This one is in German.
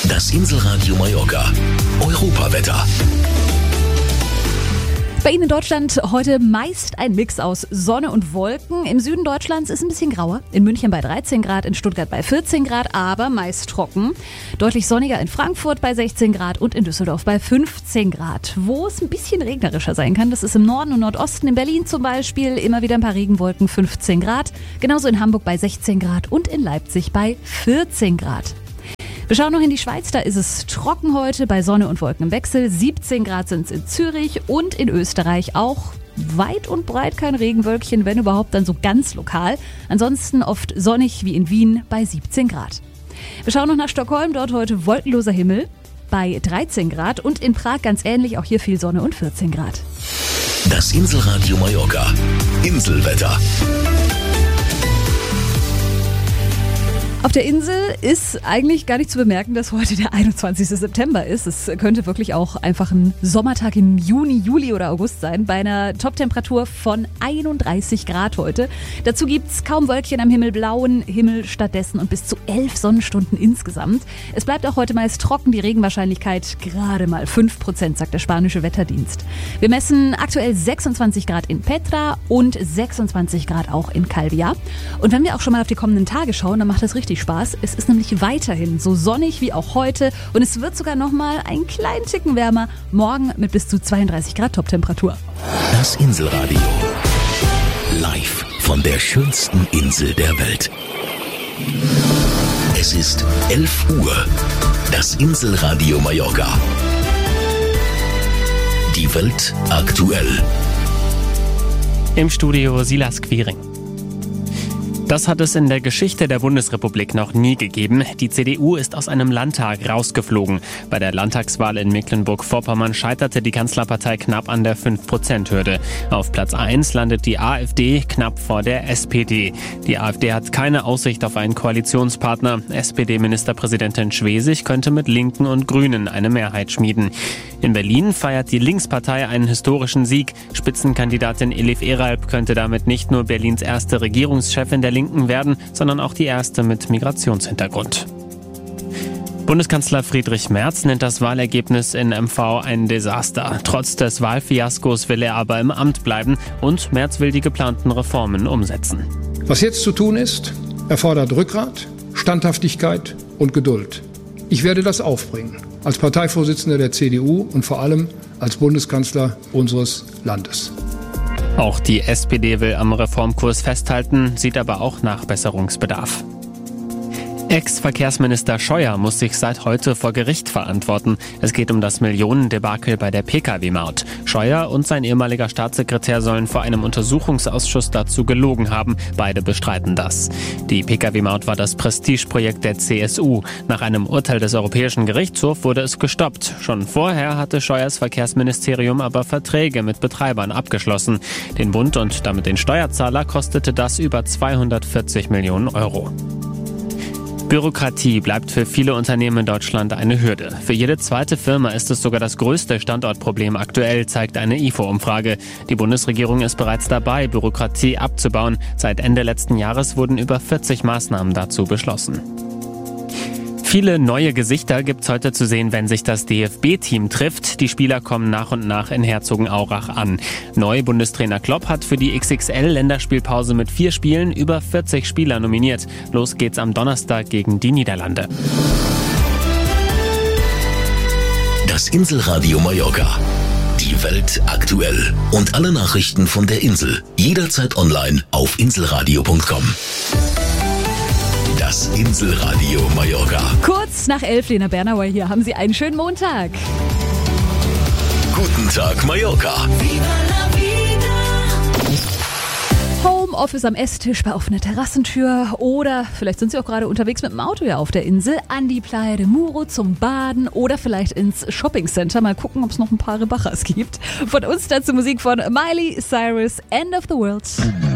Das Inselradio Mallorca. Europawetter. Bei Ihnen in Deutschland heute meist ein Mix aus Sonne und Wolken. Im Süden Deutschlands ist ein bisschen grauer. In München bei 13 Grad, in Stuttgart bei 14 Grad, aber meist trocken. Deutlich sonniger in Frankfurt bei 16 Grad und in Düsseldorf bei 15 Grad. Wo es ein bisschen regnerischer sein kann, das ist im Norden und Nordosten. In Berlin zum Beispiel immer wieder ein paar Regenwolken, 15 Grad. Genauso in Hamburg bei 16 Grad und in Leipzig bei 14 Grad. Wir schauen noch in die Schweiz, da ist es trocken heute bei Sonne und Wolken im Wechsel. 17 Grad sind es in Zürich und in Österreich auch weit und breit kein Regenwölkchen, wenn überhaupt dann so ganz lokal. Ansonsten oft sonnig wie in Wien bei 17 Grad. Wir schauen noch nach Stockholm, dort heute wolkenloser Himmel bei 13 Grad und in Prag ganz ähnlich, auch hier viel Sonne und 14 Grad. Das Inselradio Mallorca. Inselwetter. Auf der Insel ist eigentlich gar nicht zu bemerken, dass heute der 21. September ist. Es könnte wirklich auch einfach ein Sommertag im Juni, Juli oder August sein, bei einer Toptemperatur von 31 Grad heute. Dazu gibt's kaum Wölkchen am Himmel, blauen Himmel stattdessen und bis zu 11 Sonnenstunden insgesamt. Es bleibt auch heute meist trocken, die Regenwahrscheinlichkeit gerade mal 5%, sagt der spanische Wetterdienst. Wir messen aktuell 26 Grad in Petra und 26 Grad auch in Calvia. Und wenn wir auch schon mal auf die kommenden Tage schauen, dann macht das richtig Spaß. Es ist nämlich weiterhin so sonnig wie auch heute und es wird sogar noch mal einen kleinen Ticken wärmer. Morgen mit bis zu 32 Grad Toptemperatur. Das Inselradio. Live von der schönsten Insel der Welt. Es ist 11 Uhr. Das Inselradio Mallorca. Die Welt aktuell. Im Studio Silas Quiring. Das hat es in der Geschichte der Bundesrepublik noch nie gegeben. Die CDU ist aus einem Landtag rausgeflogen. Bei der Landtagswahl in Mecklenburg-Vorpommern scheiterte die Kanzlerpartei knapp an der 5%-Hürde. Auf Platz 1 landet die AfD knapp vor der SPD. Die AfD hat keine Aussicht auf einen Koalitionspartner. SPD-Ministerpräsidentin Schwesig könnte mit Linken und Grünen eine Mehrheit schmieden. In Berlin feiert die Linkspartei einen historischen Sieg. Spitzenkandidatin Elif Eralp könnte damit nicht nur Berlins erste Regierungschefin der Linken werden, sondern auch die erste mit Migrationshintergrund. Bundeskanzler Friedrich Merz nennt das Wahlergebnis in MV ein Desaster. Trotz des Wahlfiaskos will er aber im Amt bleiben und Merz will die geplanten Reformen umsetzen. Was jetzt zu tun ist, erfordert Rückgrat, Standhaftigkeit und Geduld. Ich werde das aufbringen, als Parteivorsitzender der CDU und vor allem als Bundeskanzler unseres Landes. Auch die SPD will am Reformkurs festhalten, sieht aber auch Nachbesserungsbedarf. Ex-Verkehrsminister Scheuer muss sich seit heute vor Gericht verantworten. Es geht um das Millionendebakel bei der Pkw-Maut. Scheuer und sein ehemaliger Staatssekretär sollen vor einem Untersuchungsausschuss dazu gelogen haben. Beide bestreiten das. Die Pkw-Maut war das Prestigeprojekt der CSU. Nach einem Urteil des Europäischen Gerichtshofs wurde es gestoppt. Schon vorher hatte Scheuers Verkehrsministerium aber Verträge mit Betreibern abgeschlossen. Den Bund und damit den Steuerzahler kostete das über 240 Millionen Euro. Bürokratie bleibt für viele Unternehmen in Deutschland eine Hürde. Für jede zweite Firma ist es sogar das größte Standortproblem aktuell, zeigt eine IFO-Umfrage. Die Bundesregierung ist bereits dabei, Bürokratie abzubauen. Seit Ende letzten Jahres wurden über 40 Maßnahmen dazu beschlossen. Viele neue Gesichter gibt's heute zu sehen, wenn sich das DFB-Team trifft. Die Spieler kommen nach und nach in Herzogenaurach an. Neu Bundestrainer Klopp hat für die XXL-Länderspielpause mit 4 Spielen über 40 Spieler nominiert. Los geht's am Donnerstag gegen die Niederlande. Das Inselradio Mallorca. Die Welt aktuell. Und alle Nachrichten von der Insel. Jederzeit online auf inselradio.com. Das Inselradio Mallorca. Kurz nach 11, Lena Bernauer hier. Haben Sie einen schönen Montag. Guten Tag, Mallorca. Homeoffice am Esstisch bei offener Terrassentür oder vielleicht sind Sie auch gerade unterwegs mit dem Auto ja auf der Insel an die Playa de Muro zum Baden oder vielleicht ins Shoppingcenter. Mal gucken, ob es noch ein paar Rebachas gibt. Von uns dazu Musik von Miley Cyrus, End of the World.